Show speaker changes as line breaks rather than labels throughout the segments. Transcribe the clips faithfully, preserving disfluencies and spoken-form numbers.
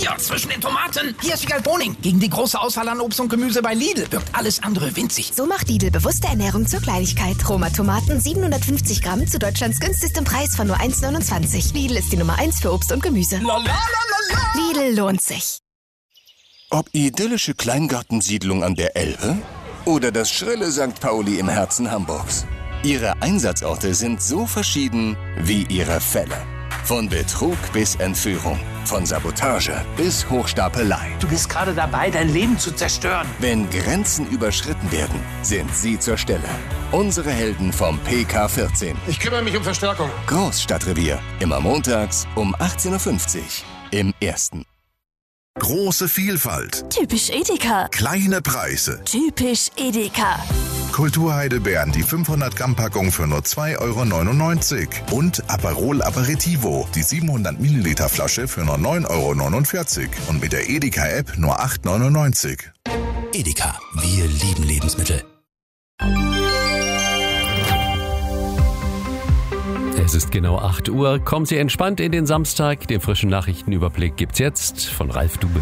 hier zwischen den Tomaten. Hier ist Wiegald Boning. Gegen die große Auswahl an Obst und Gemüse bei Lidl wirkt alles andere winzig.
So macht Lidl bewusste Ernährung zur Kleinigkeit. Roma Tomaten siebenhundertfünfzig Gramm zu Deutschlands günstigstem Preis von nur eins neunundzwanzig. Lidl ist die Nummer eins für Obst und Gemüse.
La, la, la, la, la.
Lidl lohnt sich.
Ob idyllische Kleingartensiedlung an der Elbe oder das schrille Sankt Pauli im Herzen Hamburgs. Ihre Einsatzorte sind so verschieden wie ihre Fälle. Von Betrug bis Entführung, von Sabotage bis Hochstapelei.
Du bist gerade dabei, dein Leben zu zerstören.
Wenn Grenzen überschritten werden, sind sie zur Stelle. Unsere Helden vom P K vierzehn.
Ich kümmere mich um Verstärkung.
Großstadtrevier, immer montags um achtzehn Uhr fünfzig im Ersten.
Große Vielfalt.
Typisch Edeka.
Kleine Preise.
Typisch Edeka.
Kulturheidelbeeren, die fünfhundert Gramm Packung für nur zwei Euro neunundneunzig. Und Aperol Aperitivo, die siebenhundert Milliliter Flasche für nur neun Euro neunundvierzig. Und mit der Edeka-App nur acht Euro neunundneunzig.
Edeka, wir lieben Lebensmittel.
Es ist genau acht Uhr. Kommen Sie entspannt in den Samstag. Den frischen Nachrichtenüberblick gibt's jetzt von Ralf Dube.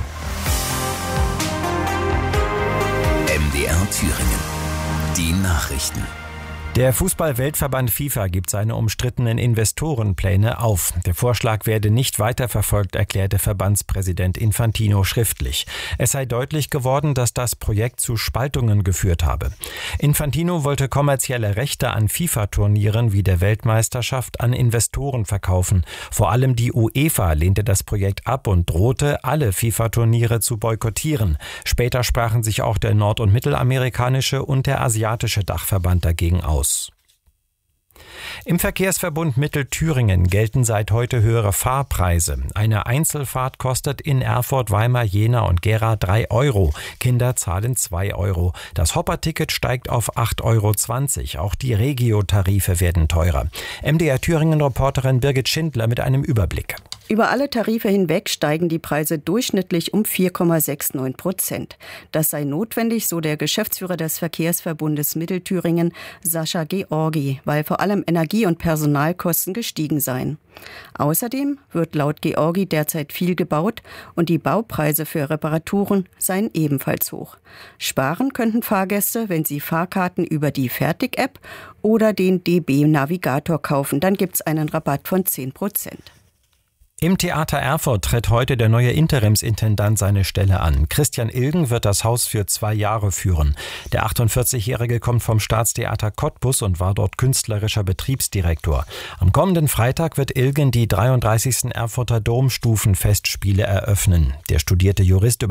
M D R Thüringen. Die Nachrichten.
Der Fußball-Weltverband FIFA gibt seine umstrittenen Investorenpläne auf. Der Vorschlag werde nicht weiterverfolgt, erklärte Verbandspräsident Infantino schriftlich. Es sei deutlich geworden, dass das Projekt zu Spaltungen geführt habe. Infantino wollte kommerzielle Rechte an FIFA-Turnieren wie der Weltmeisterschaft an Investoren verkaufen. Vor allem die UEFA lehnte das Projekt ab und drohte, alle FIFA-Turniere zu boykottieren. Später sprachen sich auch der nord- und mittelamerikanische und der asiatische Dachverband dagegen aus. Im Verkehrsverbund Mittelthüringen gelten seit heute höhere Fahrpreise. Eine Einzelfahrt kostet in Erfurt, Weimar, Jena und Gera drei Euro. Kinder zahlen zwei Euro. Das Hopper-Ticket steigt auf acht Euro zwanzig. Auch die Regio-Tarife werden teurer. M D R Thüringen-Reporterin Birgit Schindler mit einem Überblick.
Über alle Tarife hinweg steigen die Preise durchschnittlich um vier Komma neunundsechzig Prozent. Das sei notwendig, so der Geschäftsführer des Verkehrsverbundes Mittelthüringen, Sascha Georgi, weil vor allem Energie- und Personalkosten gestiegen seien. Außerdem wird laut Georgi derzeit viel gebaut und die Baupreise für Reparaturen seien ebenfalls hoch. Sparen könnten Fahrgäste, wenn sie Fahrkarten über die Fertig-App oder den D B-Navigator kaufen. Dann gibt's einen Rabatt von zehn Prozent.
Im Theater Erfurt tritt heute der neue Interimsintendant seine Stelle an. Christian Ilgen wird das Haus für zwei Jahre führen. Der achtundvierzigjährige kommt vom Staatstheater Cottbus und war dort künstlerischer Betriebsdirektor. Am kommenden Freitag wird Ilgen die dreiunddreißigsten Erfurter Domstufenfestspiele eröffnen. Der studierte Jurist über